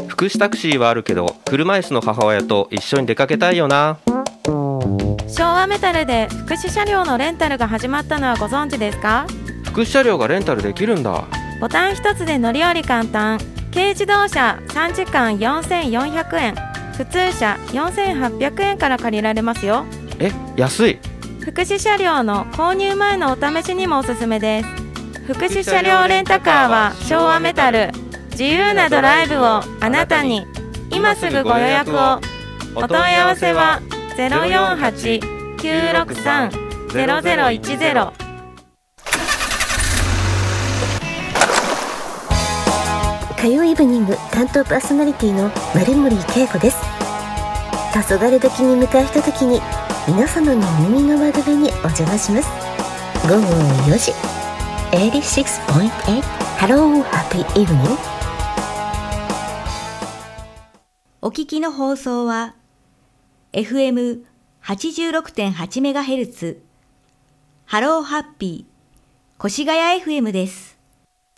福祉タクシーはあるけど車椅子の母親と一緒に出かけたいよな。 昭和メタルで福祉車両のレンタルが始まったのはご存知ですか？ 福祉車両がレンタルできるんだ。 ボタン一つで乗り降り簡単。軽自動車3時間4400円、普通車4800円から借りられますよ。 安い。 福祉車両の購入前のお試しにもおすすめです。福祉車両レンタカーは昭和メタル。自由なドライブをあなたに。今すぐご予約を。お問い合わせは 048-963-0010。 火曜イブニング担当パーソナリティの丸森恵子です。黄昏時に向かうひとときに皆様の耳の窓辺にお邪魔します。午後4時 86.8 Hello Happy Evening。 お聞きの放送は FM86.8MHz ハローハッピー越谷 FM です。